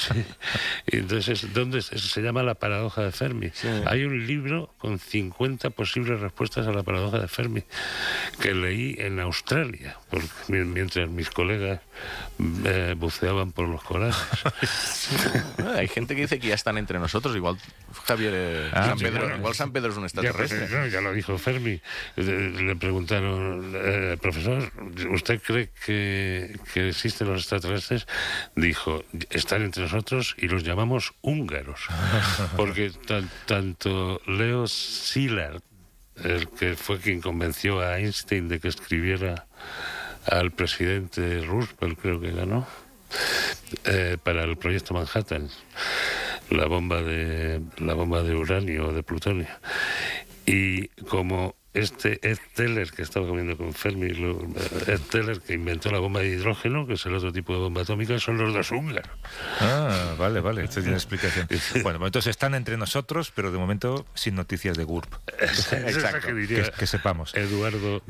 Sí. Y entonces, se llama La paradoja de Fermi. Sí. Hay un libro con 50 posibles respuestas a la paradoja de Fermi que leí en Australia, mientras mis colegas buceaban por los corales. Hay gente que dice que ya están entre nosotros, igual Javier San Pedro, igual San Pedro es un extraterrestre. Ya lo dijo Fermi. Le preguntaron, profesor, ¿usted cree que existen los extraterrestres? Dijo, están entre nosotros y los llamamos húngaros, porque tanto Leo Szilard, el que fue quien convenció a Einstein de que escribiera al presidente Roosevelt, creo que ganó, para el proyecto Manhattan, la bomba de uranio o de plutonio, y como Ed Teller, que estaba comiendo con Fermi, Ed Teller, que inventó la bomba de hidrógeno, que es el otro tipo de bomba atómica, son los dos húngaros. Vale, esto tiene explicación. Bueno, entonces están entre nosotros, pero de momento sin noticias de GURP. Exacto. Que sepamos. Eduardo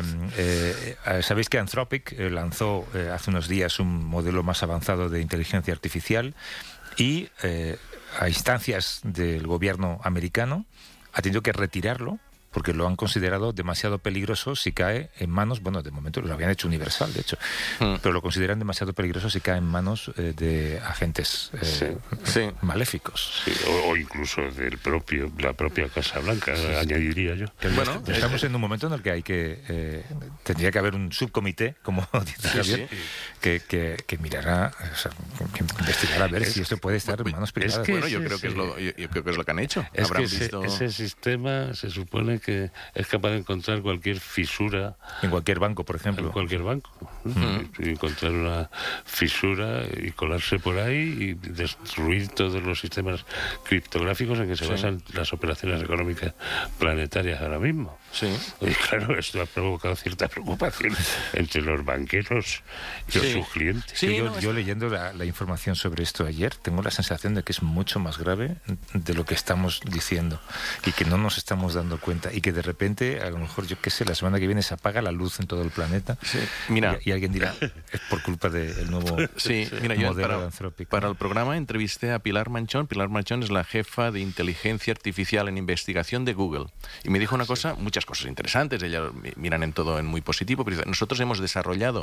sabéis que Anthropic lanzó hace unos días un modelo más avanzado de inteligencia artificial y a instancias del gobierno americano ha tenido que retirarlo porque lo han considerado demasiado peligroso si cae en manos, bueno, de momento lo habían hecho universal, de hecho, pero lo consideran demasiado peligroso si cae en manos de agentes maléficos. Sí, o incluso la propia Casa Blanca, añadiría yo. Bueno, estamos en un momento en el que tendría que haber un subcomité, como dice Javier, que mirará, que investigará a ver si esto puede estar en manos privadas. Yo creo que es lo que han hecho. Ese sistema se supone que es capaz de encontrar cualquier fisura en cualquier banco, por ejemplo. En cualquier banco. Encontrar una fisura y colarse por ahí y destruir todos los sistemas criptográficos en que se basan las operaciones económicas planetarias ahora mismo. Sí. Y claro, esto ha provocado cierta preocupación entre los banqueros y sus clientes. Yo leyendo la información sobre esto ayer, tengo la sensación de que es mucho más grave de lo que estamos diciendo y que no nos estamos dando cuenta y que de repente, a lo mejor, yo qué sé, la semana que viene se apaga la luz en todo el planeta. Sí. Mira, y alguien dirá, es por culpa del nuevo modelo de Anthropic. Para el programa entrevisté a Pilar Manchón. Pilar Manchón es la jefa de inteligencia artificial en investigación de Google. Y me dijo una cosa, muchas cosas interesantes, ella miran en todo en muy positivo, pero nosotros hemos desarrollado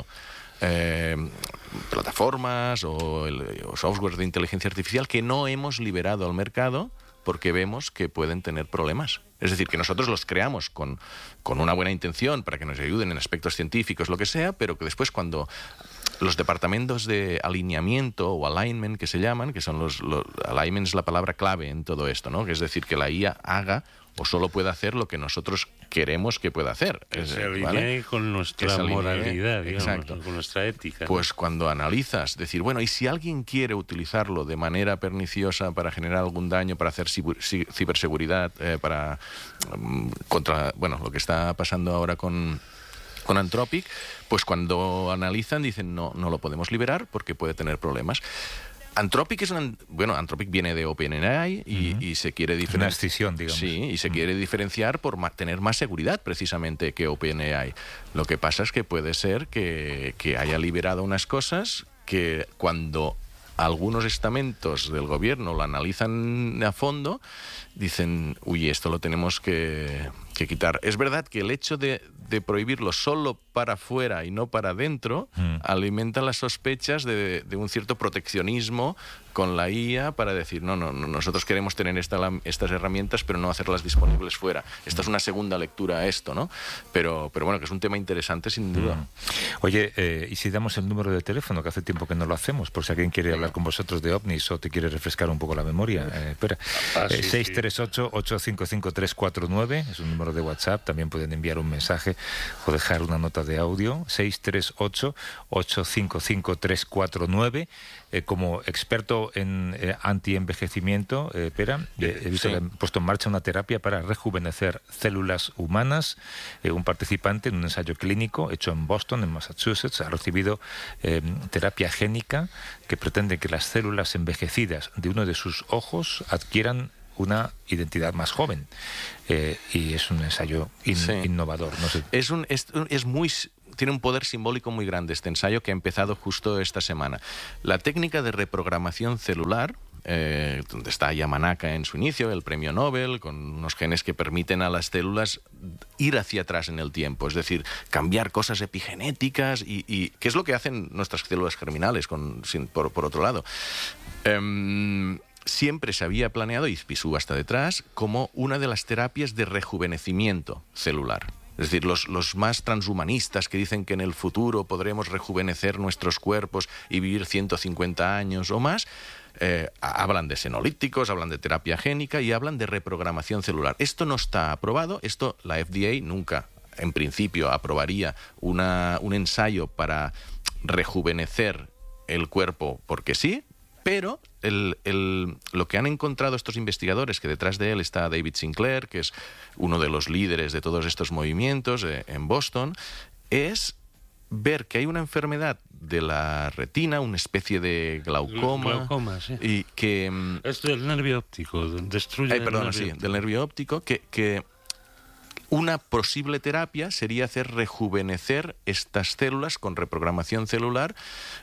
plataformas o software de inteligencia artificial que no hemos liberado al mercado porque vemos que pueden tener problemas. Es decir, que nosotros los creamos con una buena intención para que nos ayuden en aspectos científicos, lo que sea, pero que después cuando los departamentos de alineamiento o alignment que se llaman, que son los alignment es la palabra clave en todo esto, ¿no? Que es decir, que la IA haga o solo puede hacer lo que nosotros queremos que pueda hacer. Que se alinee con nuestra moralidad, digamos, con nuestra ética. Pues cuando analizas, decir, bueno, y si alguien quiere utilizarlo de manera perniciosa para generar algún daño, para hacer ciberseguridad, contra lo que está pasando ahora con Anthropic, pues cuando analizan dicen no lo podemos liberar porque puede tener problemas. Anthropic Anthropic viene de OpenAI y se quiere diferenciar. Una escisión, digamos. Sí, y se quiere diferenciar por tener más seguridad precisamente que OpenAI. Lo que pasa es que puede ser que haya liberado unas cosas que cuando algunos estamentos del gobierno lo analizan a fondo, dicen, esto lo tenemos que quitar. Es verdad que el hecho de prohibirlo solo para afuera y no para adentro alimenta las sospechas de un cierto proteccionismo con la IA para decir, no, nosotros queremos tener estas herramientas, pero no hacerlas disponibles fuera. Esta es una segunda lectura a esto, ¿no? Pero bueno, que es un tema interesante sin duda. Oye, ¿y si damos el número de teléfono, que hace tiempo que no lo hacemos, por si alguien quiere hablar con vosotros de ovnis o te quiere refrescar un poco la memoria? Espera. 638-855-349 es un número de WhatsApp, también pueden enviar un mensaje o dejar una nota de audio. 638-855-349. Como experto en anti-envejecimiento, Pera, he visto que han puesto en marcha una terapia para rejuvenecer células humanas. Un participante en un ensayo clínico hecho en Boston, en Massachusetts, ha recibido terapia génica que pretende que las células envejecidas de uno de sus ojos adquieran una identidad más joven. Y es un ensayo innovador. No sé. Es muy tiene un poder simbólico muy grande este ensayo que ha empezado justo esta semana. La técnica de reprogramación celular, donde está Yamanaka en su inicio, el premio Nobel, con unos genes que permiten a las células ir hacia atrás en el tiempo, es decir, cambiar cosas epigenéticas y ¿qué es lo que hacen nuestras células germinales por otro lado? Siempre se había planeado, y Pisú hasta detrás, como una de las terapias de rejuvenecimiento celular. Es decir, los más transhumanistas que dicen que en el futuro podremos rejuvenecer nuestros cuerpos y vivir 150 años o más, hablan de senolíticos, hablan de terapia génica y hablan de reprogramación celular. Esto no está aprobado, la FDA nunca, en principio, aprobaría un ensayo para rejuvenecer el cuerpo porque sí, pero lo que han encontrado estos investigadores, que detrás de él está David Sinclair, que es uno de los líderes de todos estos movimientos en Boston, es ver que hay una enfermedad de la retina, una especie de glaucoma, sí. Y que es del nervio óptico, destruye del nervio óptico, que una posible terapia sería hacer rejuvenecer estas células con reprogramación celular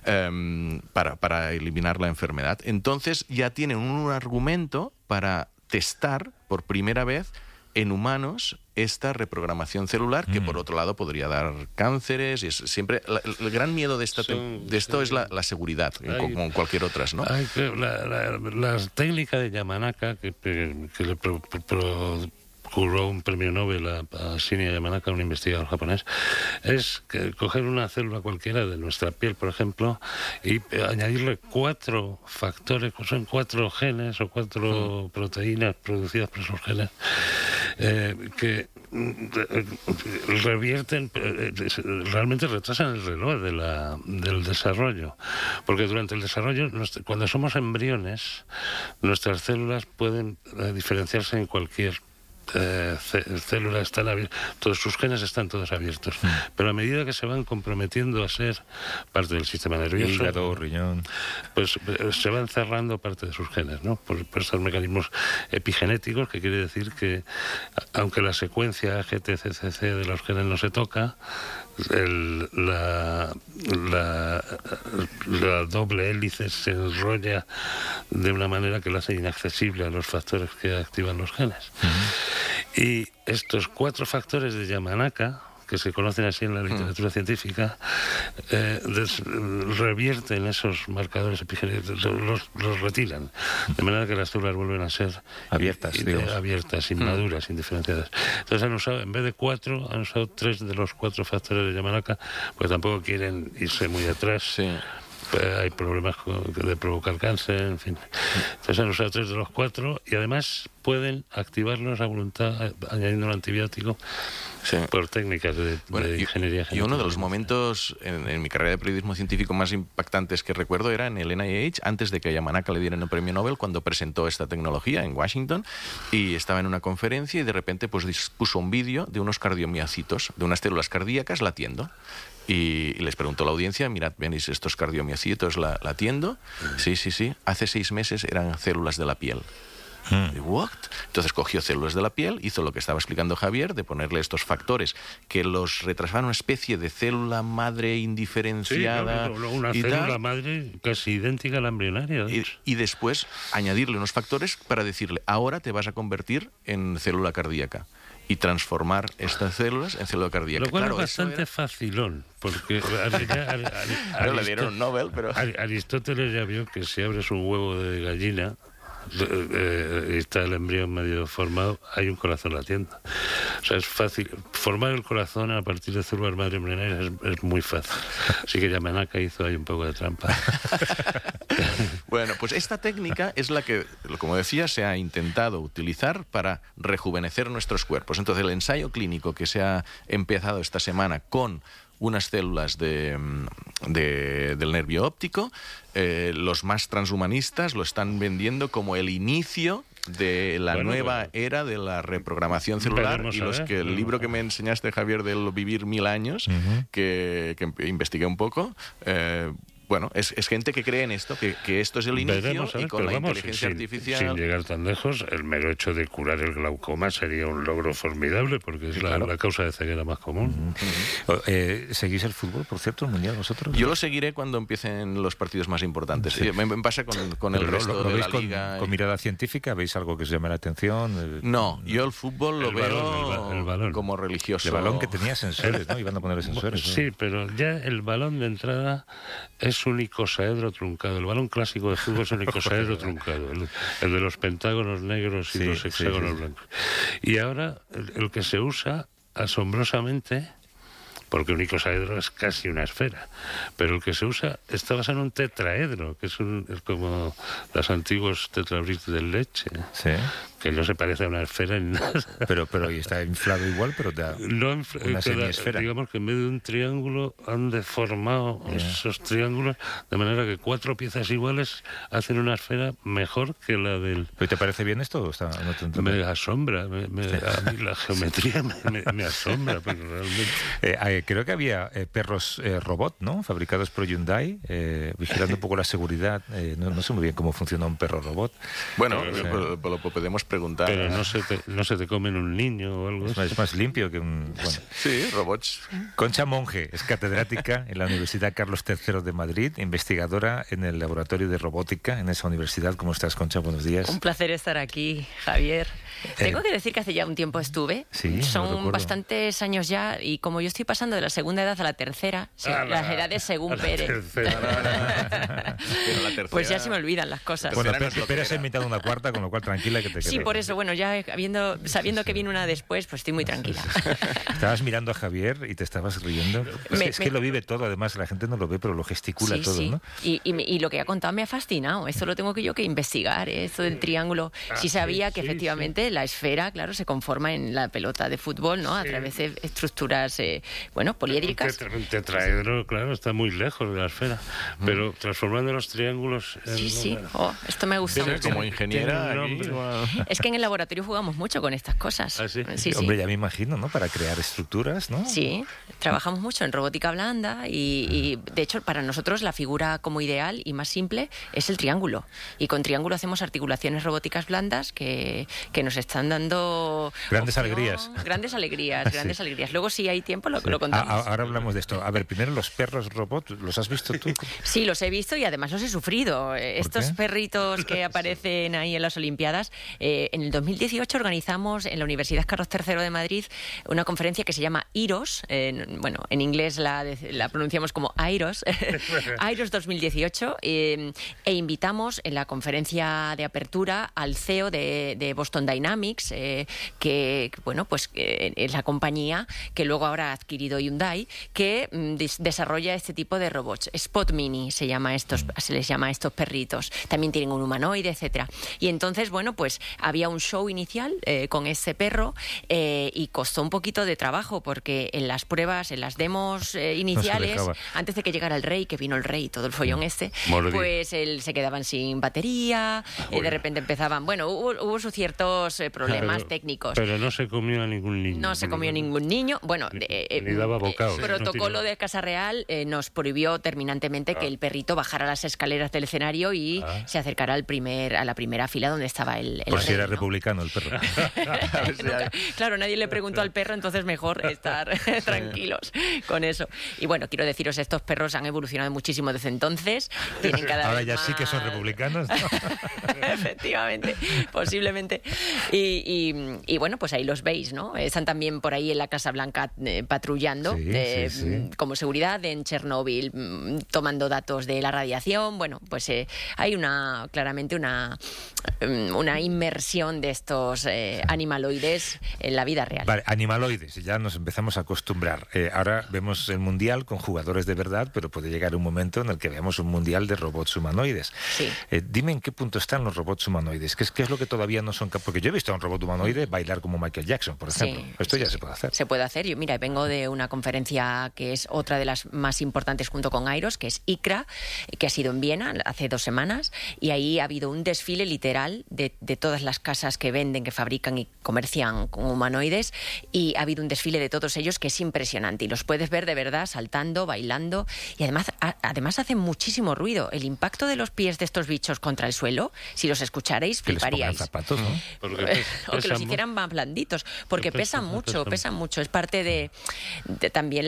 para eliminar la enfermedad. Entonces ya tienen un argumento para testar por primera vez en humanos esta reprogramación celular, que por otro lado podría dar cánceres. Y es siempre el gran miedo de esto es la seguridad, como cualquier otras, ¿no? La técnica de Yamanaka que le procuró un premio Nobel a Shinya Yamanaka, un investigador japonés, es coger una célula cualquiera de nuestra piel, por ejemplo, y añadirle 4 factores, son 4 genes o 4 proteínas producidas por esos genes, que revierten, realmente retrasan el reloj del desarrollo, porque durante el desarrollo, cuando somos embriones, nuestras células pueden diferenciarse en cualquier células, están abiertas, todos sus genes están todos abiertos, pero a medida que se van comprometiendo a ser parte del sistema nervioso, hígado, riñón, pues se van cerrando parte de sus genes, ¿no? Por estos mecanismos epigenéticos, que quiere decir que aunque la secuencia GTCCC de los genes no se toca, la doble hélice se enrolla de una manera que lo hace inaccesible a los factores que activan los genes. Y estos 4 factores de Yamanaka, que se conocen así en la literatura científica, revierten esos marcadores epigenéticos, los retiran, de manera que las células vuelven a ser abiertas, inmaduras, indiferenciadas. Entonces han usado, en vez de 4, han usado 3 de los 4 factores de Yamanaka, porque tampoco quieren irse muy atrás. Sí. Hay problemas de provocar cáncer, en fin. Entonces han usado 3 de los 4 y además pueden activarlos a voluntad añadiendo un antibiótico por técnicas de ingeniería genética. Y uno de los momentos en mi carrera de periodismo científico más impactantes que recuerdo era en el NIH, antes de que a Yamanaka le dieran el premio Nobel, cuando presentó esta tecnología en Washington, y estaba en una conferencia y de repente pues puso un vídeo de unos cardiomiocitos, de unas células cardíacas latiendo. Y les preguntó a la audiencia, mirad, ¿veis estos cardiomiocitos latiendo? Sí, hace 6 meses eran células de la piel. ¿What? Entonces cogió células de la piel, hizo lo que estaba explicando Javier, de ponerle estos factores que los retrasaban, una especie de célula madre indiferenciada. Sí, una célula madre casi idéntica a la embrionaria. Y después añadirle unos factores para decirle, ahora te vas a convertir en célula cardíaca. Y transformar estas células en célula cardíaca. Lo cual es bastante facilón, porque le dieron un Nobel, pero Aristóteles ya vio que si abres un huevo de gallina y está el embrión medio formado, hay un corazón latiendo. O sea, es fácil. Formar el corazón a partir de células madre embrionarias es muy fácil. Así que Yamanaka hizo ahí un poco de trampa. Bueno, pues esta técnica es la que, como decía, se ha intentado utilizar para rejuvenecer nuestros cuerpos. Entonces, el ensayo clínico que se ha empezado esta semana con unas células del nervio óptico, los más transhumanistas lo están vendiendo como el inicio de la nueva era de la reprogramación celular, y el libro que me enseñaste, Javier, del Vivir 1000 años, que investigué un poco, bueno, es gente que cree en esto, que esto es el inicio. Veremos, y con la inteligencia artificial... Sin llegar tan lejos, el mero hecho de curar el glaucoma sería un logro formidable, porque es la causa de ceguera más común. ¿Seguís el fútbol, por cierto, el Mundial, vosotros? Yo lo seguiré cuando empiecen los partidos más importantes. Sí. Me pasa con el resto de la liga. ¿Con mirada científica veis algo que os llame la atención? No, yo el fútbol lo veo el balón. como religioso. El balón que tenía sensores, ¿no? Iban a poner sensores, ¿no? Sí, pero ya el balón de entrada es un icosaedro truncado. El balón clásico de fútbol es un icosaedro truncado. El de los pentágonos negros y los hexágonos blancos. Y ahora el que se usa asombrosamente, porque un icosaedro es casi una esfera, pero el que se usa está basado en un tetraedro, que es como los antiguos tetrabriks de leche. Sí. Que no se parece a una esfera en nada. Pero y está inflado igual, pero da una semiesfera. Digamos que en vez de un triángulo han deformado esos triángulos de manera que 4 piezas iguales hacen una esfera mejor que la del... ¿Pero te parece bien esto? Me asombra, a mí la geometría me asombra, pero realmente... creo que había perros robot, ¿no? Fabricados por Hyundai, vigilando un poco la seguridad. No sé muy bien cómo funciona un perro robot. Bueno, lo podemos preguntar. Pero no se te comen un niño o algo. Es más limpio que un... Bueno. Sí, robots. Concha Monge es catedrática en la Universidad Carlos III de Madrid, investigadora en el Laboratorio de Robótica en esa universidad. ¿Cómo estás, Concha? Buenos días. Un placer estar aquí, Javier. Tengo que decir que hace ya un tiempo estuve. Sí, son bastantes años ya, y como yo estoy pasando de la segunda edad a la tercera, las edades según Pérez. Pues ya se me olvidan las cosas. Bueno, Pérez ha inventado una cuarta, con lo cual tranquila que te quedes. Sí, por eso, bueno, ya sabiendo que viene una después, pues estoy muy tranquila. Estabas mirando a Javier y te estabas riendo. Es que lo vive todo, además la gente no lo ve, pero lo gesticula todo, ¿no? Y lo que ha contado me ha fascinado. Esto lo tengo que investigar, esto del triángulo. Sí sabía que efectivamente la esfera, claro, se conforma en la pelota de fútbol, ¿no? A través de estructuras, poliédricas. Un tetraedro, claro, está muy lejos de la esfera, pero transformando los triángulos... esto me gusta mucho. Como ingeniera... Es que en el laboratorio jugamos mucho con estas cosas. ¿Ah, sí? Sí. Hombre, ya me imagino, ¿no? Para crear estructuras, ¿no? Sí, trabajamos mucho en robótica blanda y de hecho para nosotros la figura como ideal y más simple es el triángulo. Y con triángulo hacemos articulaciones robóticas blandas que nos están dando... Grandes alegrías. Grandes alegrías. Luego, si hay tiempo, lo contamos. Ahora hablamos de esto. A ver, primero los perros robots, ¿los has visto tú? Sí, los he visto y además los he sufrido. Estos perritos que aparecen ahí en las Olimpiadas. En el 2018 organizamos en la Universidad Carlos III de Madrid una conferencia que se llama IROS. En inglés la pronunciamos como AIROS. AIROS 2018. E invitamos en la conferencia de apertura al CEO de Boston Dynamics, que es la compañía que luego ahora ha adquirido Hyundai, que desarrolla este tipo de robots. Spot Mini se les llama a estos perritos. También tienen un humanoide, etcétera. Y entonces, pues había un show inicial con ese perro y costó un poquito de trabajo porque en las pruebas, en las demos iniciales, antes de que llegara el rey, que vino el rey y todo el follón pues se quedaban sin batería, de repente empezaban, hubo ciertos problemas técnicos. Pero no se comió a ningún niño. No se comió ningún niño. Ni daba bocado. El protocolo de Casa Real nos prohibió terminantemente que el perrito bajara las escaleras del escenario y se acercara a la primera fila donde estaba el Por rey, si era republicano el perro. Claro, nadie le preguntó al perro, entonces mejor estar tranquilos con eso. Y quiero deciros, estos perros han evolucionado muchísimo desde entonces. Tienen ahora ya sí que son republicanos, ¿no? Efectivamente, posiblemente. Y pues ahí los veis, ¿no? Están también por ahí en la Casa Blanca patrullando como seguridad, en Chernóbil tomando datos de la radiación. Hay claramente una inmersión de estos animaloides en la vida real. Vale, animaloides, ya nos empezamos a acostumbrar. Ahora vemos el mundial con jugadores de verdad, pero puede llegar un momento en el que veamos un mundial de robots humanoides. Sí. Dime en qué punto están los robots humanoides. ¿Qué es lo que todavía no son capaces? Porque yo he visto a un robot humanoide bailar como Michael Jackson, por ejemplo. Esto ya se puede hacer. Se puede hacer. Yo, vengo de una conferencia que es otra de las más importantes junto con AIROS, que es ICRA, que ha sido en Viena hace 2 semanas, y ahí ha habido un desfile literal de todas las casas que venden, que fabrican y comercian con humanoides, y ha habido un desfile de todos ellos que es impresionante y los puedes ver de verdad saltando, bailando, y además hacen muchísimo ruido. El impacto de los pies de estos bichos contra el suelo, si los escucharais, fliparíais. Zapatos, ¿no? O que los hicieran más blanditos, porque pesan mucho. Es parte de también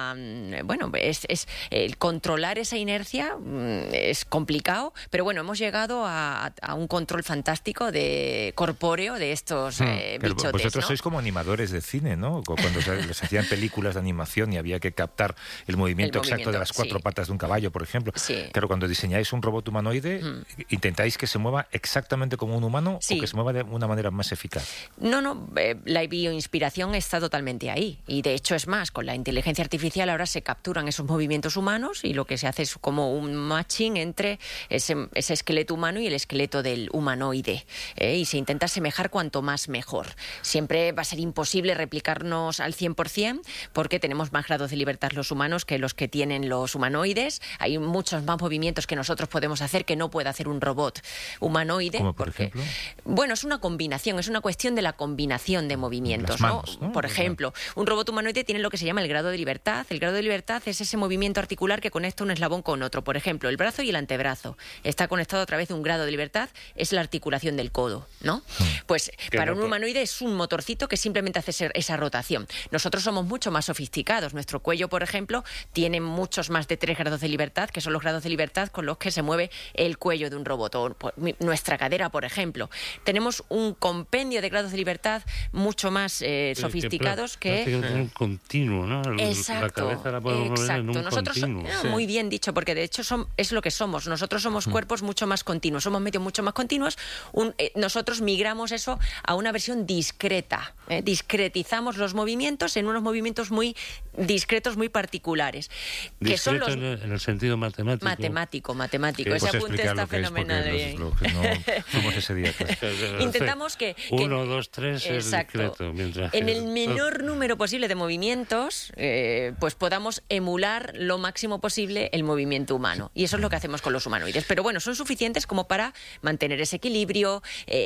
el controlar esa inercia es complicado, pero bueno, hemos llegado a un control fantástico de corpóreo de estos bichotes. Vosotros ¿no? sois como animadores de cine, ¿no? Cuando les hacían películas de animación y había que captar el movimiento exacto de las 4 patas de un caballo, por ejemplo. Sí. Claro, cuando diseñáis un robot humanoide, ¿intentáis que se mueva exactamente como un humano o que se mueva de una manera más eficaz? No, la bioinspiración está totalmente ahí. Y de hecho es más, con la inteligencia artificial ahora se capturan esos movimientos humanos y lo que se hace es como un matching entre ese esqueleto humano y el esqueleto del humanoide. Y se intenta asemejar cuanto más mejor. Siempre va a ser imposible replicarnos al 100% porque tenemos más grados de libertad los humanos que los que tienen los humanoides. Hay muchos más movimientos que nosotros podemos hacer que no puede hacer un robot humanoide. ¿Cómo, por ejemplo? Bueno, es una combinación, es una cuestión de la combinación de movimientos. Las manos, ¿no? Por ejemplo, un robot humanoide tiene lo que se llama el grado de libertad. El grado de libertad es ese movimiento articular que conecta un eslabón con otro. Por ejemplo, el brazo y el antebrazo. Está conectado a través de un grado de libertad, es la articulación del codo, ¿no? Pues para un humanoide es un motorcito que simplemente hace esa rotación. Nosotros somos mucho más sofisticados. Nuestro cuello, por ejemplo, tiene muchos más de 3 grados de libertad, que son los grados de libertad con los que se mueve el cuello de un robot. O nuestra cadera, por ejemplo. Tenemos un compendio de grados de libertad mucho más sofisticados que... un continuo, ¿no? Exacto, la cabeza la podemos mover en un nosotros continuo. Muy bien dicho, porque de hecho es lo que somos. Nosotros somos cuerpos mucho más continuos, somos medios mucho más continuos. Nosotros migramos eso a una versión discreta. Discretizamos los movimientos en unos movimientos muy discretos, muy particulares. Discreto que son los... en el sentido matemático. Matemático. Ese apunte está fenomenal. No fuimos ese día. Intentamos que 1, 2, 3 es discreto. En el menor número posible de movimientos, pues podamos emular lo máximo posible el movimiento humano. Y eso es lo que hacemos con los humanoides. Pero bueno, son suficientes como para mantener ese equilibrio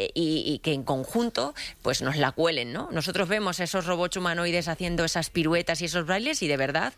y que en conjunto pues nos la cuelen, ¿no? Nosotros vemos esos robots humanoides haciendo esas piruetas y esos bailes y de verdad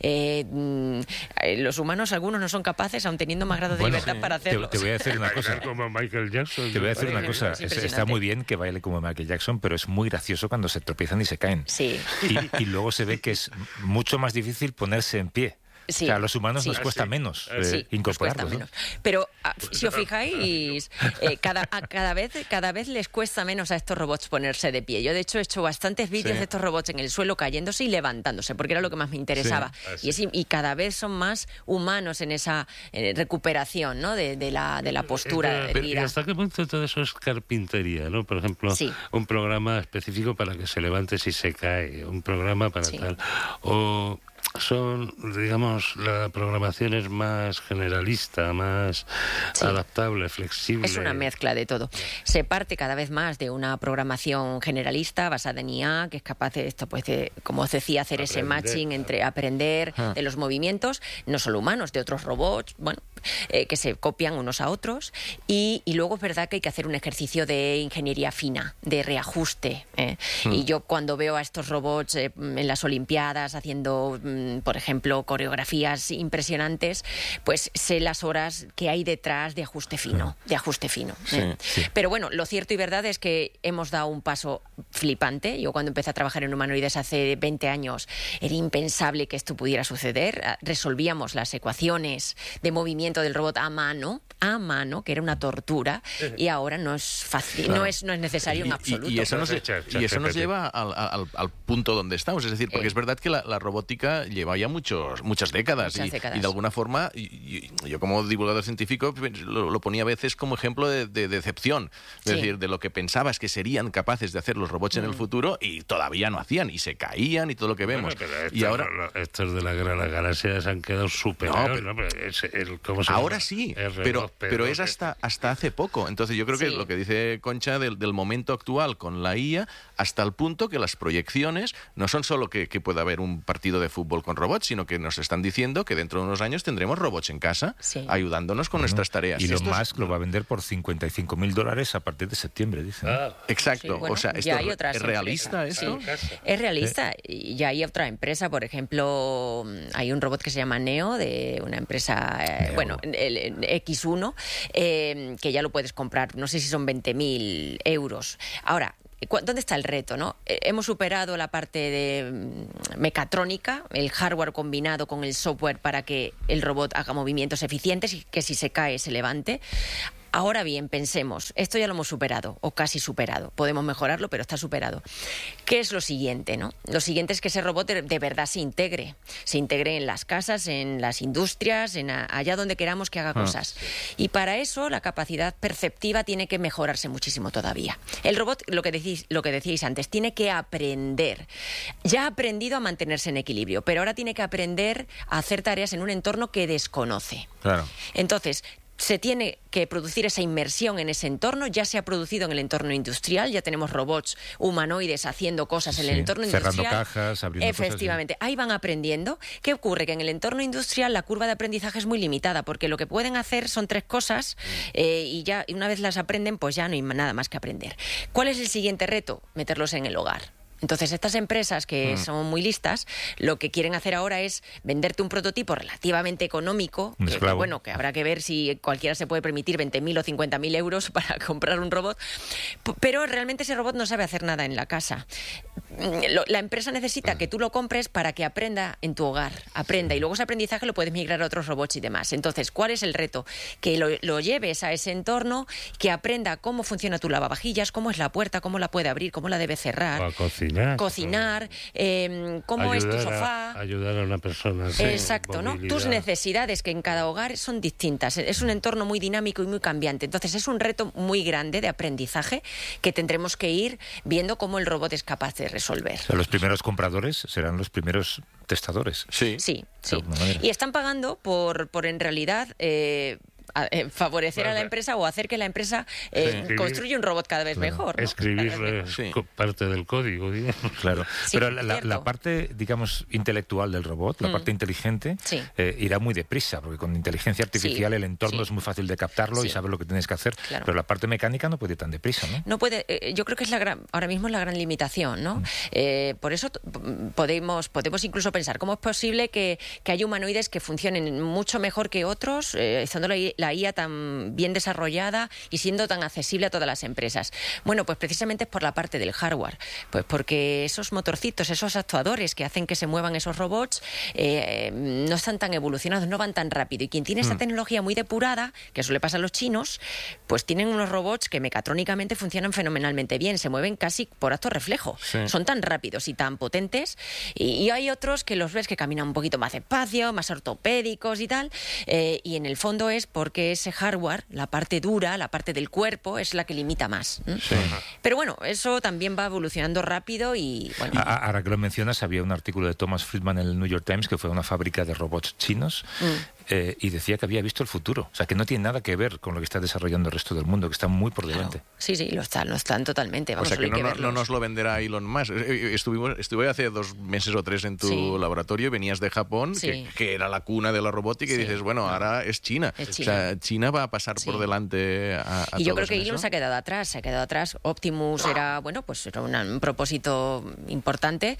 los humanos, algunos no son capaces, aun teniendo más grado de libertad para hacerlo. Te voy a decir una cosa. Como Michael Jackson. Te voy a decir una cosa. Está muy bien que baile como Michael Jackson, pero es muy gracioso cuando se tropiezan y se caen. Sí. Y luego se ve que es mucho más difícil ponerse en pie. Sí, o sea, a los humanos nos cuesta menos incorporarlos. Cuesta menos. Pero si os fijáis, cada vez les cuesta menos a estos robots ponerse de pie. Yo, de hecho, he hecho bastantes vídeos de estos robots en el suelo cayéndose y levantándose, porque era lo que más me interesaba. Y cada vez son más humanos en esa recuperación, ¿no? de la postura. ¿Y hasta qué punto todo eso es carpintería, ¿no? Por ejemplo, un programa específico para que se levante si se cae, un programa para tal. O son, digamos, la programación es más generalista, más adaptable, flexible. Es una mezcla de todo. Se parte cada vez más de una programación generalista basada en IA, que es capaz de esto, pues, como os decía, hacer ese matching entre aprender de los movimientos, no solo humanos, de otros robots, bueno, que se copian unos a otros. Y luego es verdad que hay que hacer un ejercicio de ingeniería fina, de reajuste. Y yo cuando veo a estos robots en las Olimpiadas haciendo, por ejemplo, coreografías impresionantes, pues sé las horas que hay detrás de ajuste fino. Pero bueno, lo cierto y verdad es que hemos dado un paso flipante. Yo cuando empecé a trabajar en humanoides hace 20 años era impensable que esto pudiera suceder. Resolvíamos las ecuaciones de movimiento del robot a mano, que era una tortura, y ahora no es fácil, no es necesario en absoluto. Y eso nos lleva al punto donde estamos, es decir, porque es verdad que la robótica lleva ya muchas décadas, y de alguna forma yo como divulgador científico lo ponía a veces como ejemplo de decepción, es decir, de lo que pensabas que serían capaces de hacer los robots en el futuro y todavía no hacían, y se caían y todo lo que vemos. Y ahora estos de la Guerra de las Galaxias han quedado superados, ¿no? Ahora sí, pero pero es hasta hace poco. Entonces yo creo que lo que dice Concha del momento actual con la IA, hasta el punto que las proyecciones no son solo que pueda haber un partido de fútbol con robots, sino que nos están diciendo que dentro de unos años tendremos robots en casa ayudándonos con nuestras tareas. Y Elon Musk lo va a vender por $55.000 a partir de septiembre, dice. Exacto. Sí, bueno, o sea, ¿es realista esto? Es realista. Y ya hay otra empresa, por ejemplo, hay un robot que se llama Neo, de una empresa, el X1, que ya lo puedes comprar, no sé si son 20.000 euros. Ahora, ¿dónde está el reto, no? Hemos superado la parte de mecatrónica, el hardware combinado con el software para que el robot haga movimientos eficientes y que si se cae se levante. Ahora bien, pensemos, esto ya lo hemos superado, o casi superado. Podemos mejorarlo, pero está superado. ¿Qué es lo siguiente, no? Lo siguiente es que ese robot de verdad se integre en las casas, en las industrias, allá donde queramos que haga cosas. Y para eso la capacidad perceptiva tiene que mejorarse muchísimo todavía. El robot, lo que decíais antes, tiene que aprender. Ya ha aprendido a mantenerse en equilibrio, pero ahora tiene que aprender a hacer tareas en un entorno que desconoce. Claro. Entonces, se tiene que producir esa inmersión en ese entorno. Ya se ha producido en el entorno industrial, ya tenemos robots humanoides haciendo cosas en el entorno industrial. Cerrando cajas, abriendo cosas. Efectivamente, ahí van aprendiendo. ¿Qué ocurre? Que en el entorno industrial la curva de aprendizaje es muy limitada, porque lo que pueden hacer son 3 cosas y una vez las aprenden, pues ya no hay nada más que aprender. ¿Cuál es el siguiente reto? Meterlos en el hogar. Entonces, estas empresas que son muy listas, lo que quieren hacer ahora es venderte un prototipo relativamente económico, que habrá que ver si cualquiera se puede permitir 20.000 o 50.000 euros para comprar un robot, pero realmente ese robot no sabe hacer nada en la casa. La empresa necesita que tú lo compres para que aprenda en tu hogar, y luego ese aprendizaje lo puedes migrar a otros robots y demás. Entonces, ¿cuál es el reto? Que lo lleves a ese entorno, que aprenda cómo funciona tu lavavajillas, cómo es la puerta, cómo la puede abrir, cómo la debe cerrar. Cocinar, cómo es tu sofá. Ayudar a una persona. Exacto, ¿no? Tus necesidades, que en cada hogar son distintas. Es un entorno muy dinámico y muy cambiante. Entonces, es un reto muy grande de aprendizaje que tendremos que ir viendo cómo el robot es capaz de resolver. O sea, los primeros compradores serán los primeros testadores. Sí. Y están pagando por en realidad... favorecer a la empresa o hacer que la empresa construya un robot cada vez mejor, ¿no? Escribir parte del código, digamos. Claro. Pero la parte, digamos, intelectual del robot, la parte inteligente, irá muy deprisa, porque con inteligencia artificial el entorno es muy fácil de captarlo y saber lo que tienes que hacer. Claro. Pero la parte mecánica no puede ir tan deprisa, ¿no? No puede. Yo creo que es ahora mismo es la gran limitación, ¿no? Por eso podemos incluso pensar cómo es posible que haya humanoides que funcionen mucho mejor que otros, estando la IA tan bien desarrollada y siendo tan accesible a todas las empresas. Bueno, pues precisamente es por la parte del hardware, pues porque esos motorcitos, esos actuadores que hacen que se muevan esos robots no están tan evolucionados, no van tan rápido, y quien tiene esta tecnología muy depurada, que eso le pasa a los chinos, pues tienen unos robots que mecatrónicamente funcionan fenomenalmente bien, se mueven casi por acto reflejo, son tan rápidos y tan potentes, y hay otros que los ves que caminan un poquito más despacio, más ortopédicos y tal, y en el fondo es porque ese hardware, la parte dura, la parte del cuerpo, es la que limita más. Pero bueno, eso también va evolucionando rápido y... Bueno. Ahora que lo mencionas, había un artículo de Thomas Friedman en el New York Times que fue a una fábrica de robots chinos y decía que había visto el futuro. O sea, que no tiene nada que ver con lo que está desarrollando el resto del mundo, que está muy por delante. Claro. Sí, lo están totalmente. Vamos, o sea, que no nos lo venderá Elon Musk. Estuve hace 2 meses o 3 en tu laboratorio, venías de Japón, que era la cuna de la robótica, y dices, bueno, ahora es China. O sea, China va a pasar por delante a y yo creo que Elon se ha quedado atrás. Optimus era un propósito importante.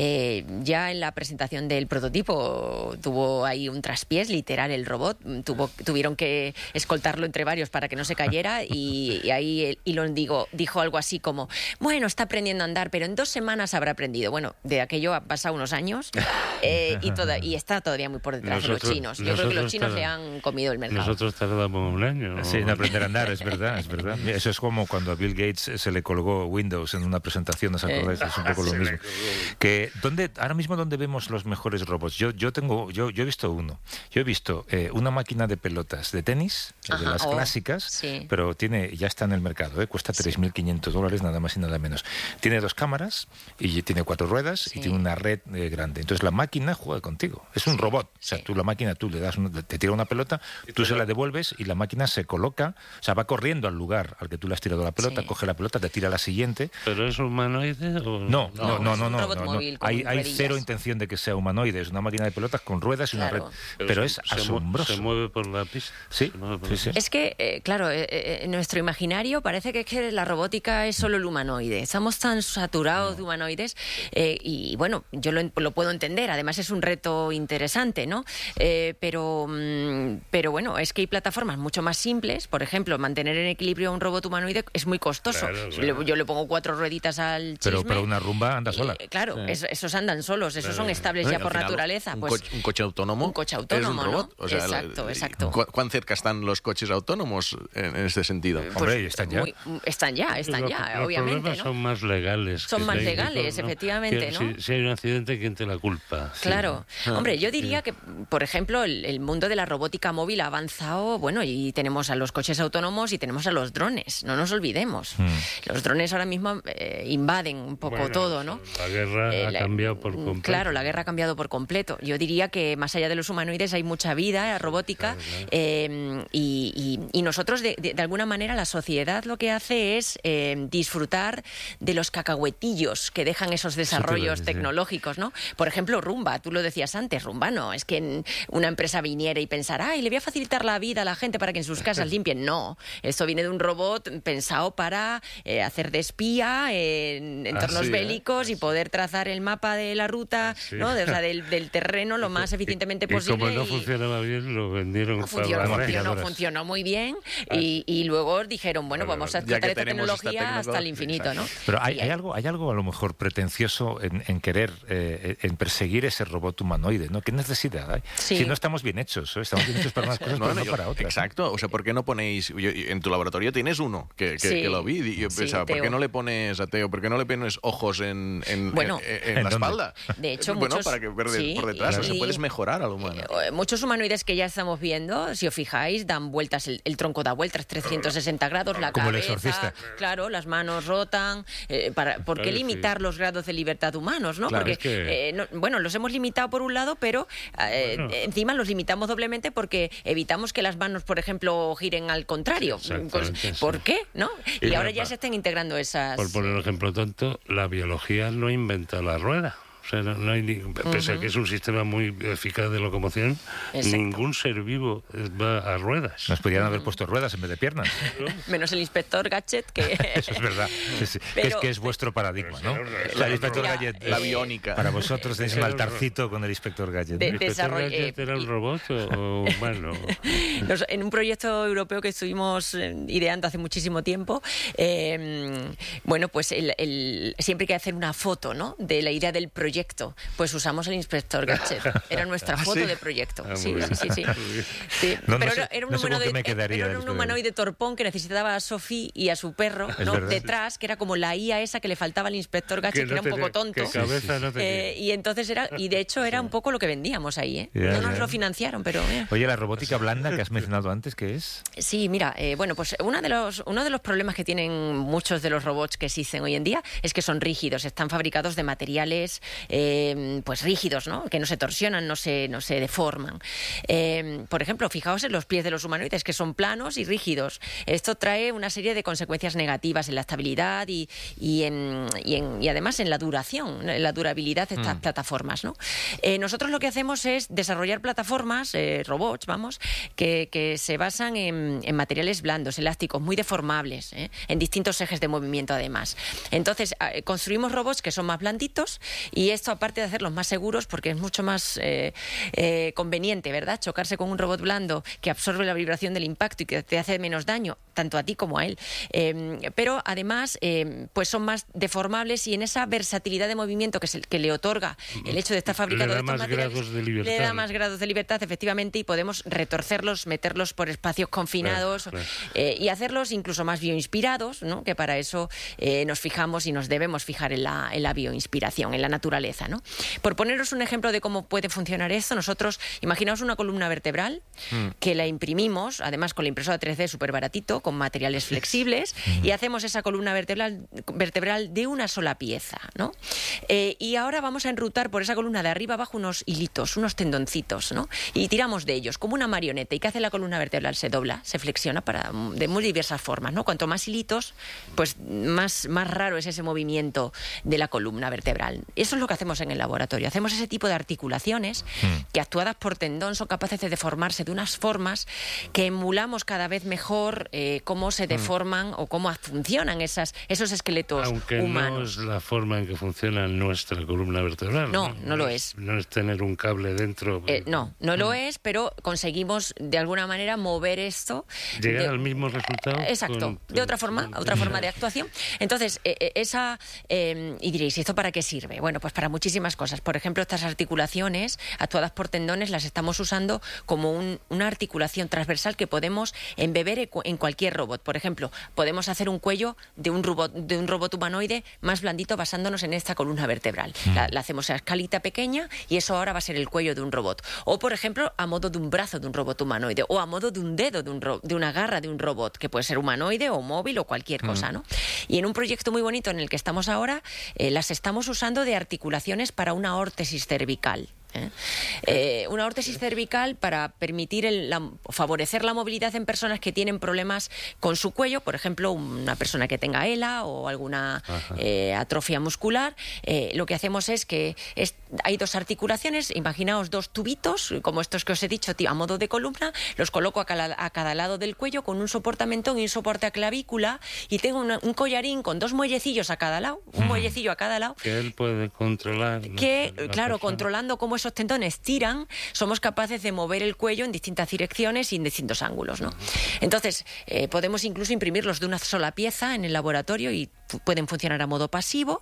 Ya en la presentación del prototipo tuvo ahí un traspiés, literal, el robot. Tuvieron que escoltarlo entre varios para que no se cayera, y ahí Elon dijo algo así como, bueno, está aprendiendo a andar, pero en 2 semanas habrá aprendido. Bueno, de aquello han pasado unos años y está todavía muy por detrás de los chinos. Yo creo que los chinos le han comido el mercado. Nosotros tardamos un año. Sí, en aprender a andar, es verdad. Eso es como cuando a Bill Gates se le colgó Windows en una presentación, ¿os acordáis? Es un poco lo mismo. Ahora mismo, ¿dónde vemos los mejores robots? Yo he visto uno. Yo he visto visto una máquina de pelotas de tenis, de las clásicas, sí. pero ya está en el mercado, cuesta $3.500, nada más y nada menos. Tiene 2 cámaras y tiene 4 ruedas y tiene una red grande. Entonces la máquina juega contigo. Es un robot. O sea, tú le das te tira una pelota, tú se la devuelves y la máquina se coloca, o sea, va corriendo al lugar al que tú le has tirado la pelota, coge la pelota, te tira la siguiente. ¿Pero es humanoide o...? No. Móvil con Hay ruedillas. cero intención de que sea humanoide. Es una máquina de pelotas con ruedas y una red. Pero es asombroso. ¿Se mueve por la pista? Sí. Es que, claro, en nuestro imaginario parece que la robótica es solo el humanoide. Estamos tan saturados de humanoides y, bueno, yo lo puedo entender. Además, es un reto interesante, ¿no? Pero bueno, es que hay plataformas mucho más simples. Por ejemplo, mantener en equilibrio a un robot humanoide es muy costoso. Claro. Yo le pongo 4 rueditas al chisme. Pero una rumba anda sola. Claro, esos andan solos, esos son estables ya por naturaleza. Un coche autónomo. Un coche autónomo, es un robot. ¿no? O sea, Exacto. ¿Cuán cerca están los coches autónomos en este sentido? Hombre, están ya. Están ya, los obviamente. problemas son más legales. Son más legales, efectivamente, ¿no? Si hay un accidente, ¿quién te la culpa? Claro. Hombre, yo diría que, por ejemplo, el mundo de la robótica móvil ha avanzado, bueno, y tenemos a los coches autónomos y tenemos a los drones, no nos olvidemos. Los drones ahora mismo invaden un poco todo, ¿no? La guerra ha cambiado por completo. Claro, la guerra ha cambiado por completo. Yo diría que más allá de los humanoides hay mucha vida robótica. Claro. Y nosotros, de alguna manera, la sociedad lo que hace es disfrutar de los cacahuetillos que dejan esos desarrollos tecnológicos, ¿no? Por ejemplo, Rumba, tú lo decías antes, Rumba no, es que una empresa viniera y pensara, le voy a facilitar la vida a la gente para que en sus casas limpien. No, esto viene de un robot pensado para hacer de espía en entornos bélicos y poder trazar el mapa de la ruta, ¿no? O sea, del terreno lo más eficientemente posible. Y como no funcionaba bien, lo vendieron no funcionó muy bien y luego dijeron, bueno, vamos a explotar esta tecnología hasta el infinito, ¿no? Pero hay algo a lo mejor pretencioso en querer, en perseguir ese robot humanoide, ¿no? ¿Qué necesidad hay? Si no estamos bien hechos, estamos bien hechos para unas cosas, pero no para otras. Exacto, o sea, ¿por qué no ponéis, en tu laboratorio tienes uno que lo vi, y yo pensaba, ¿por qué no le pones a Teo, por qué no le pones ojos en la espalda? De hecho, bueno, para que por detrás, o sea, puedes mejorar al humano. Muchos humanoides que ya estamos viendo, si os fijáis, dan vueltas, el tronco da vueltas 360 grados, la como cabeza, el exorcista. Claro, las manos rotan. ¿Por qué limitar los grados de libertad humanos, no? Claro, porque, los hemos limitado por un lado, pero encima los limitamos doblemente porque evitamos que las manos, por ejemplo, giren al contrario. Pues, ¿por qué? ¿No? Y ahora ya se están integrando esas... Por poner un ejemplo tonto, la biología no inventa la rueda. O sea, no hay pese a que es un sistema muy eficaz de locomoción, ningún ser vivo va a ruedas. Nos podrían haber puesto ruedas en vez de piernas. Menos el inspector Gadget, que... Eso es verdad. Pero, que es vuestro paradigma, ¿no? El inspector Gadget, la biónica. Para vosotros tenéis un altarcito con el inspector Gadget. ¿El inspector Gadget era un robot o humano? En un proyecto europeo que estuvimos ideando hace muchísimo tiempo, pues siempre hay que hacer una foto, ¿no? De la idea del proyecto. Pues usamos el inspector Gadget. Era nuestra foto de proyecto. Sí. Pero era un humanoide torpón que necesitaba a Sophie y a su perro, ¿no? Detrás, que era como la IA esa que le faltaba al inspector Gadget, que era un poco tonto. Y entonces de hecho era un poco lo que vendíamos ahí, No nos lo financiaron, pero... Oye, la robótica blanda que has mencionado antes, ¿qué es? Sí, mira, pues uno de los problemas que tienen muchos de los robots que existen hoy en día es que son rígidos, están fabricados de materiales pues rígidos, ¿no? Que no se torsionan, no se deforman. Por ejemplo, fijaos en los pies de los humanoides, que son planos y rígidos. Esto trae una serie de consecuencias negativas en la estabilidad y además en la duración, en la durabilidad de estas plataformas, ¿no? Nosotros lo que hacemos es desarrollar plataformas, robots, que se basan en materiales blandos, elásticos, muy deformables, en distintos ejes de movimiento además. Entonces, construimos robots que son más blanditos y esto, aparte de hacerlos más seguros, porque es mucho más conveniente, ¿verdad?, chocarse con un robot blando que absorbe la vibración del impacto y que te hace menos daño, tanto a ti como a él. Pero además, pues son más deformables y en esa versatilidad de movimiento que le otorga el hecho de estar fabricado de estos materiales, le da más grados de libertad, efectivamente, y podemos retorcerlos, meterlos por espacios confinados, y hacerlos incluso más bioinspirados, ¿no? Que para eso nos fijamos y nos debemos fijar en la bioinspiración, en la naturaleza fortaleza, ¿no? Por poneros un ejemplo de cómo puede funcionar esto, nosotros, imaginaos una columna vertebral que la imprimimos, además con la impresora 3D súper baratito, con materiales flexibles, y hacemos esa columna vertebral de una sola pieza, ¿no? Y ahora vamos a enrutar por esa columna de arriba abajo unos hilitos, unos tendoncitos, ¿no? Y tiramos de ellos, como una marioneta. ¿Y qué hace la columna vertebral? Se dobla, se flexiona de muy diversas formas, ¿no? Cuanto más hilitos, pues más raro es ese movimiento de la columna vertebral. Eso es lo que hacemos en el laboratorio. Hacemos ese tipo de articulaciones que, actuadas por tendón, son capaces de deformarse de unas formas que emulamos cada vez mejor cómo se deforman o cómo funcionan esos esqueletos Aunque humanos. no es la forma en que funciona nuestra columna vertebral. No lo es. No es tener un cable dentro. No lo es, pero conseguimos de alguna manera mover esto. Llegar al mismo resultado. Exacto, de otra forma de actuación. Entonces, y diréis, ¿y esto para qué sirve? Bueno, pues para muchísimas cosas. Por ejemplo, estas articulaciones actuadas por tendones las estamos usando como una articulación transversal que podemos embeber en cualquier robot. Por ejemplo, podemos hacer un cuello de un robot humanoide más blandito basándonos en esta columna vertebral. La hacemos a escalita pequeña y eso ahora va a ser el cuello de un robot. O, por ejemplo, a modo de un brazo de un robot humanoide, o a modo de un dedo de una garra de un robot, que puede ser humanoide o móvil o cualquier cosa, ¿no? Y en un proyecto muy bonito en el que estamos ahora, las estamos usando de articulaciones para una órtesis cervical. Una órtesis cervical para permitir favorecer la movilidad en personas que tienen problemas con su cuello, por ejemplo, una persona que tenga ELA o alguna atrofia muscular. Lo que hacemos es que hay dos articulaciones, imaginaos dos tubitos, como estos que os he dicho, a modo de columna, los coloco a cada lado del cuello con un soporte a mentón y un soporte a clavícula, y tengo un collarín con dos muellecillos a cada lado, un muellecillo a cada lado. Que él puede controlar. Claro, controlando cómo esos tendones tiran, somos capaces de mover el cuello en distintas direcciones y en distintos ángulos, ¿no? Entonces, podemos incluso imprimirlos de una sola pieza en el laboratorio y pueden funcionar a modo pasivo,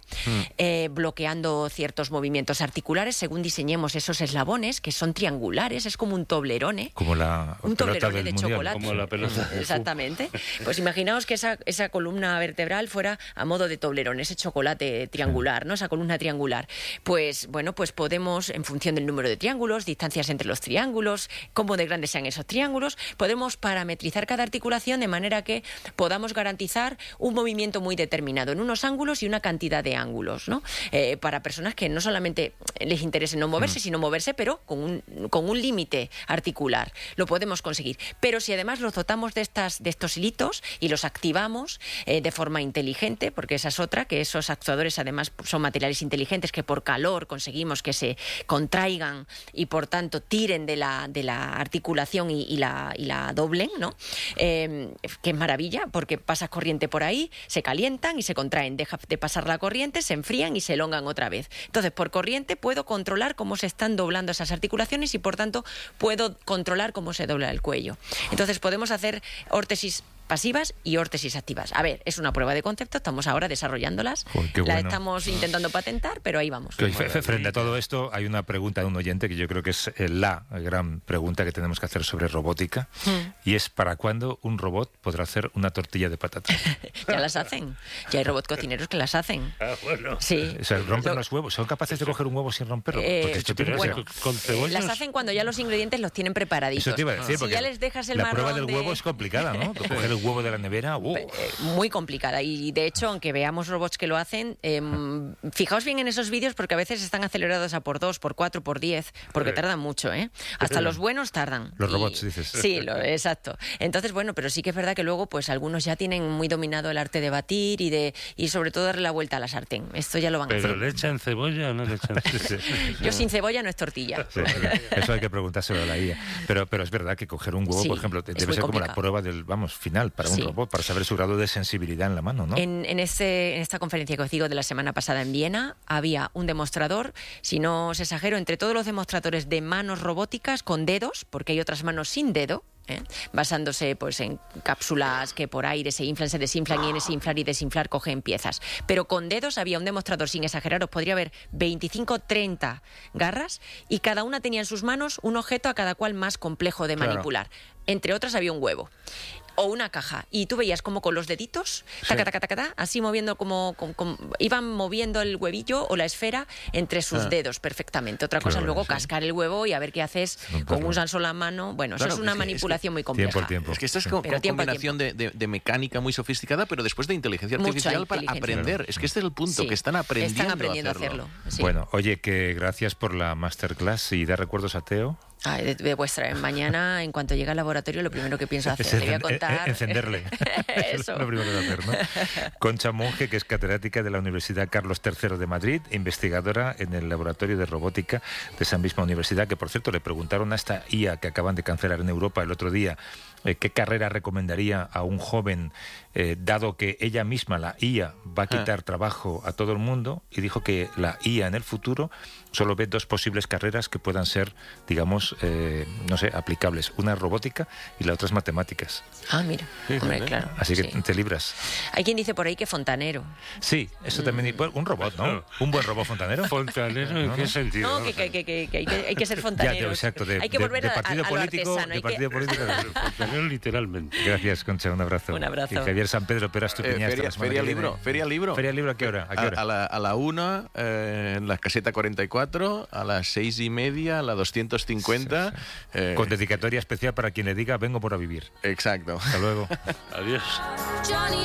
bloqueando ciertos movimientos articulares según diseñemos esos eslabones, que son triangulares, es como un toblerone. Como un toblerone de mundial. Chocolate. Como la pelota. Exactamente. Pues imaginaos que esa columna vertebral fuera a modo de toblerone, ese chocolate triangular, ¿no? Esa columna triangular. Pues bueno, pues podemos, en función del número de triángulos, distancias entre los triángulos, cómo de grandes sean esos triángulos, podemos parametrizar cada articulación de manera que podamos garantizar un movimiento muy determinado en unos ángulos y una cantidad de ángulos, ¿no? Para personas que no solamente les interese no moverse, sino moverse, pero con un límite articular. Lo podemos conseguir. Pero si además los dotamos de estos hilitos y los activamos de forma inteligente, porque esa es otra, que esos actuadores además son materiales inteligentes que por calor conseguimos que se contraigan y por tanto tiren de la articulación y la doblen, ¿no? Que es maravilla, porque pasa corriente por ahí, se calientan y se contraen, deja de pasar la corriente, se enfrían y se elongan otra vez. Entonces, por corriente puedo controlar cómo se están doblando esas articulaciones y por tanto puedo controlar cómo se dobla el cuello. Entonces podemos hacer órtesis pasivas y órtesis activas. A ver, es una prueba de concepto, estamos ahora desarrollándolas, la estamos intentando patentar, pero ahí vamos. Frente a todo esto, hay una pregunta de un oyente que yo creo que es la gran pregunta que tenemos que hacer sobre robótica, y es ¿para cuándo un robot podrá hacer una tortilla de patatas? Ya las hacen, ya hay robot cocineros que las hacen. Bueno. Sí. O sea, rompen los huevos, ¿son capaces de coger un huevo sin romperlo? Porque esto tiene con cebollas. Las hacen cuando ya los ingredientes los tienen preparaditos. Eso te iba a decir, si ya les dejas el la marrón prueba del huevo es complicada, ¿no? Coger el huevo de la nevera, muy complicada, y de hecho, aunque veamos robots que lo hacen, fijaos bien en esos vídeos, porque a veces están acelerados a por 2, por 4, por 10, porque tardan mucho, ¿eh? Hasta los buenos tardan. Los robots, dices. Sí, exacto. Entonces, bueno, pero sí que es verdad que luego, pues algunos ya tienen muy dominado el arte de batir y sobre todo darle la vuelta a la sartén. Esto ya lo van a hacer. ¿Pero le echan cebolla o no le echan? Yo sin cebolla no es tortilla. Sí, eso hay que preguntárselo a la IA. Pero es verdad que coger un huevo, por ejemplo, debe ser como la prueba del, final para un robot, para saber su grado de sensibilidad en la mano, ¿no? En esta conferencia que os digo de la semana pasada en Viena, había un demostrador, si no os exagero, entre todos los demostradores de manos robóticas con dedos, porque hay otras manos sin dedo, basándose pues en cápsulas que por aire se inflan, se desinflan, y en ese inflar y desinflar cogen piezas. Pero con dedos había un demostrador, sin exagerar, os podría haber 25, 30 garras, y cada una tenía en sus manos un objeto a cada cual más complejo de manipular. Entre otras había un huevo. o una caja. Y tú veías como con los deditos, taca, taca, taca, taca, así moviendo iban moviendo el huevillo o la esfera entre sus dedos perfectamente. Otra cosa es luego cascar el huevo y a ver qué haces con un salso a la mano. Bueno, eso es una manipulación muy compleja. Tiempo. Es que esto es como combinación de mecánica muy sofisticada, pero después de inteligencia artificial para aprender. Es que este es el punto, que están aprendiendo a hacerlo. Sí. Bueno, oye, que gracias por la masterclass y da recuerdos a Teo. De vuestra mañana, en cuanto llegue al laboratorio, lo primero que pienso hacer, le voy a contar... Encenderle. Eso. Es lo primero que voy a hacer, ¿no? Concha Monge, que es catedrática de la Universidad Carlos III de Madrid, investigadora en el Laboratorio de Robótica de esa misma universidad, que por cierto le preguntaron a esta IA que acaban de cancelar en Europa el otro día, qué carrera recomendaría a un joven, dado que ella misma, la IA, va a quitar trabajo a todo el mundo, y dijo que la IA en el futuro solo ve 2 posibles carreras que puedan ser, digamos, no sé, aplicables. Una es robótica y la otra es matemáticas. Ah, mira, hombre, claro. Así que te libras. Hay quien dice por ahí que fontanero. Sí, eso también. Bueno, un robot, ¿no? Un buen robot fontanero. ¿Fontanero en qué sentido? No, que hay que ser fontanero. Exacto. Hay que volver de partido a político, lo artesano. de partido político. Fontanero literalmente. Gracias, Concha, un abrazo. Un abrazo. Y Javier San Pedro, Peras Tupiñá. Feria Libro. ¿Feria Libro a qué hora? A la 1, en la caseta 44, a las 6:30, a la 250. Con dedicatoria especial para quien le diga vengo por a vivir. Exacto. Hasta luego. Adiós.